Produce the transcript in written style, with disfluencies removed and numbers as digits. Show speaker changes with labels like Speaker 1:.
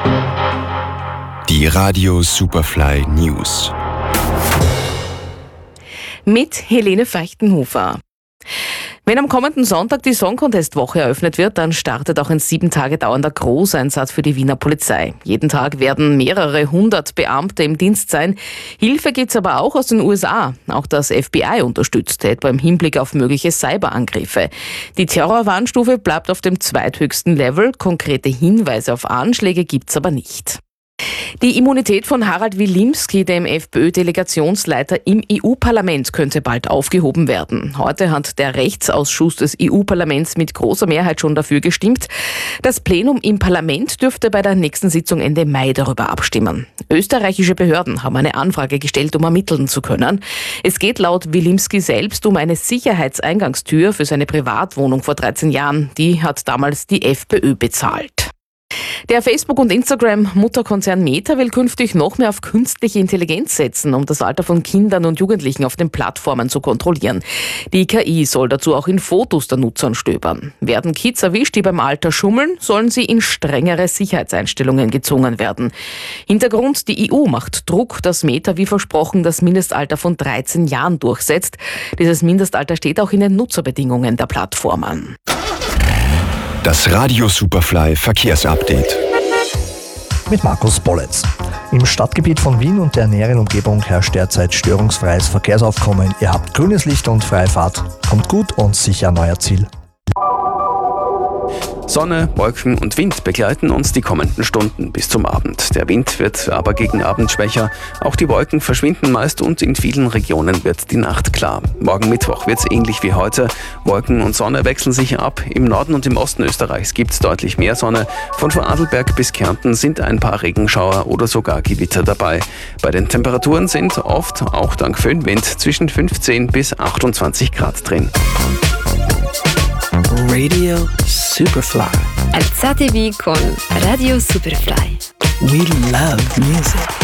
Speaker 1: Die Radio Superfly News.
Speaker 2: Mit Helene Feichtenhofer. Wenn am kommenden Sonntag die Song Contest Woche eröffnet wird, dann startet auch ein 7 Tage dauernder Großeinsatz für die Wiener Polizei. Jeden Tag werden mehrere hundert Beamte im Dienst sein. Hilfe gibt's aber auch aus den USA. Auch das FBI unterstützt, etwa im Hinblick auf mögliche Cyberangriffe. Die Terrorwarnstufe bleibt auf dem zweithöchsten Level. Konkrete Hinweise auf Anschläge gibt's aber nicht. Die Immunität von Harald Wilimski, dem FPÖ-Delegationsleiter im EU-Parlament, könnte bald aufgehoben werden. Heute hat der Rechtsausschuss des EU-Parlaments mit großer Mehrheit schon dafür gestimmt. Das Plenum im Parlament dürfte bei der nächsten Sitzung Ende Mai darüber abstimmen. Österreichische Behörden haben eine Anfrage gestellt, um ermitteln zu können. Es geht laut Wilimski selbst um eine Sicherheitseingangstür für seine Privatwohnung vor 13 Jahren. Die hat damals die FPÖ bezahlt. Der Facebook- und Instagram-Mutterkonzern Meta will künftig noch mehr auf künstliche Intelligenz setzen, um das Alter von Kindern und Jugendlichen auf den Plattformen zu kontrollieren. Die KI soll dazu auch in Fotos der Nutzern stöbern. Werden Kids erwischt, die beim Alter schummeln, sollen sie in strengere Sicherheitseinstellungen gezwungen werden. Hintergrund: die EU macht Druck, dass Meta wie versprochen das Mindestalter von 13 Jahren durchsetzt. Dieses Mindestalter steht auch in den Nutzerbedingungen der Plattformen.
Speaker 1: Das Radio Superfly Verkehrsupdate.
Speaker 3: Mit Markus Bolletz. Im Stadtgebiet von Wien und der näheren Umgebung herrscht derzeit störungsfreies Verkehrsaufkommen. Ihr habt grünes Licht und freie Fahrt. Kommt gut und sicher an euer Ziel.
Speaker 4: Sonne, Wolken und Wind begleiten uns die kommenden Stunden bis zum Abend. Der Wind wird aber gegen Abend schwächer. Auch die Wolken verschwinden meist und in vielen Regionen wird die Nacht klar. Morgen Mittwoch wird es ähnlich wie heute. Wolken und Sonne wechseln sich ab. Im Norden und im Osten Österreichs gibt es deutlich mehr Sonne. Von Vorarlberg bis Kärnten sind ein paar Regenschauer oder sogar Gewitter dabei. Bei den Temperaturen sind oft, auch dank Föhnwind, zwischen 15 bis 28 Grad drin.
Speaker 5: Radio Superfly.
Speaker 6: Alzatevi con Radio Superfly.
Speaker 5: We love music.